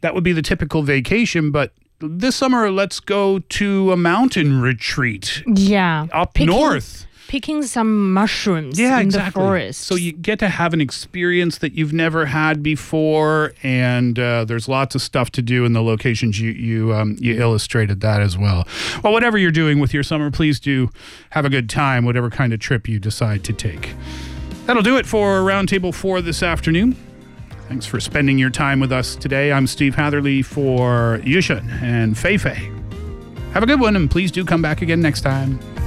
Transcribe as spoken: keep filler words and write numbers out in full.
that would be the typical vacation, but this summer, let's go to a mountain retreat. Yeah. Up Picking- north. Picking some mushrooms Yeah, in exactly. the forest. So you get to have an experience that you've never had before, and uh, there's lots of stuff to do in the locations you you um, you illustrated that as well. Well, whatever you're doing with your summer, please do have a good time, whatever kind of trip you decide to take. That'll do it for Roundtable four this afternoon. Thanks for spending your time with us today. I'm Steve Hatherley for Yushin and Fei Fei. Have a good one, and please do come back again next time.